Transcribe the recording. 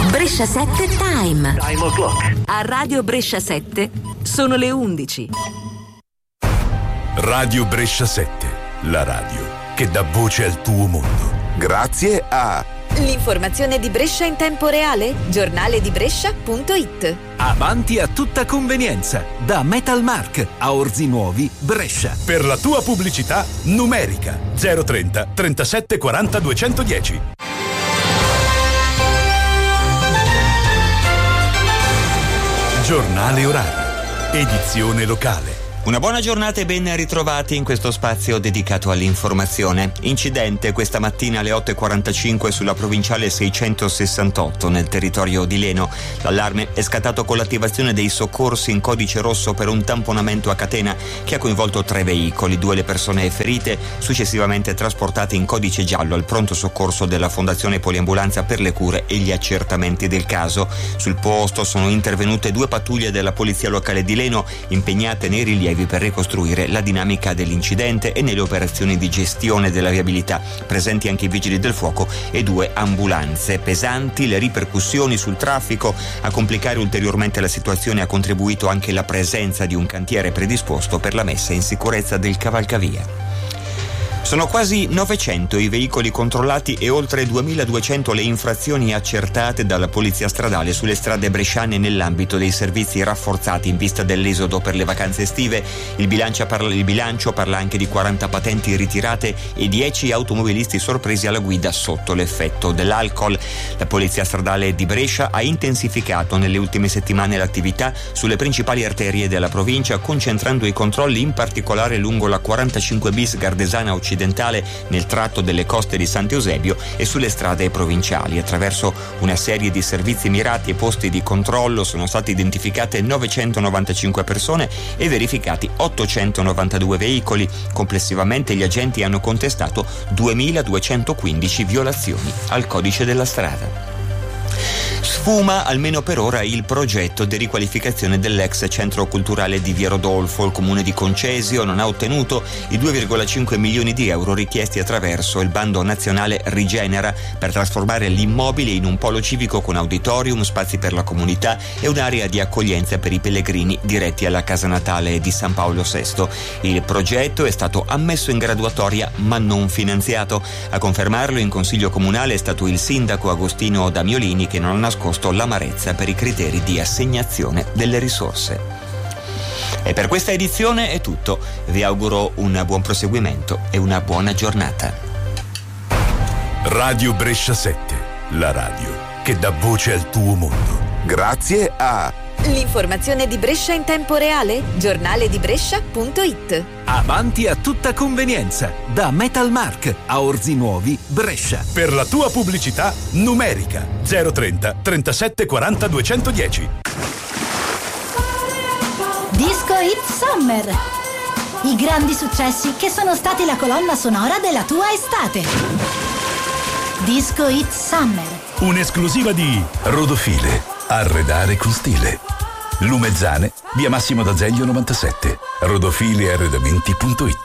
Brescia 7 Time. Time o'clock. A Radio Brescia 7 sono le 11. Radio Brescia 7, la radio che dà voce al tuo mondo. Grazie a l'informazione di Brescia in tempo reale, giornale di Brescia.it. Avanti a tutta convenienza, da Metalmark a Orzi Nuovi, Brescia. Per la tua pubblicità numerica 030 37 40 210. Giornale orario, edizione locale. Una buona giornata e ben ritrovati in questo spazio dedicato all'informazione. Incidente questa mattina alle 8:45 sulla provinciale 668 nel territorio di Leno. L'allarme è scattato con l'attivazione dei soccorsi in codice rosso per un tamponamento a catena che ha coinvolto 3 veicoli, 2 le persone ferite, successivamente trasportate in codice giallo al pronto soccorso della Fondazione Poliambulanza per le cure e gli accertamenti del caso. Sul posto sono intervenute 2 pattuglie della Polizia Locale di Leno impegnate nei rilievi per ricostruire la dinamica dell'incidente e nelle operazioni di gestione della viabilità. Presenti anche i vigili del fuoco e 2 ambulanze. Pesanti le ripercussioni sul traffico. A complicare ulteriormente la situazione ha contribuito anche la presenza di un cantiere predisposto per la messa in sicurezza del cavalcavia. Sono quasi 900 i veicoli controllati e oltre 2200 le infrazioni accertate dalla Polizia Stradale sulle strade bresciane nell'ambito dei servizi rafforzati in vista dell'esodo per le vacanze estive. Il bilancio parla anche di 40 patenti ritirate e 10 automobilisti sorpresi alla guida sotto l'effetto dell'alcol. La Polizia Stradale di Brescia ha intensificato nelle ultime settimane l'attività sulle principali arterie della provincia, concentrando i controlli in particolare lungo la 45 bis Gardesana Occidentale nel tratto delle coste di Sant'Eusebio e sulle strade provinciali. Attraverso una serie di servizi mirati e posti di controllo sono state identificate 995 persone e verificati 892 veicoli. Complessivamente gli agenti hanno contestato 2215 violazioni al codice della strada. Sfuma, almeno per ora, il progetto di riqualificazione dell'ex centro culturale di Via Rodolfo. Il comune di Concesio non ha ottenuto i 2,5 milioni di euro richiesti attraverso il bando nazionale Rigenera per trasformare l'immobile in un polo civico con auditorium, spazi per la comunità e un'area di accoglienza per i pellegrini diretti alla casa natale di San Paolo VI. Il progetto è stato ammesso in graduatoria ma non finanziato. A confermarlo in consiglio comunale è stato il sindaco Agostino Damiolini, che non ha nascosto l'amarezza per i criteri di assegnazione delle risorse. E per questa edizione è tutto. Vi auguro un buon proseguimento e una buona giornata. Radio Brescia 7, la radio che dà voce al tuo mondo. Grazie a l'informazione di Brescia in tempo reale, giornale di Brescia.it. Avanti a tutta convenienza, da Metalmark a Orzi Nuovi, Brescia. Per la tua pubblicità numerica 030 37 40 210. Disco Hit Summer. I grandi successi che sono stati la colonna sonora della tua estate. Disco Hit Summer. Un'esclusiva di Rodofile, arredare con stile. Lumezzane, via Massimo d'Azeglio 97. Rodofilearredamenti.it.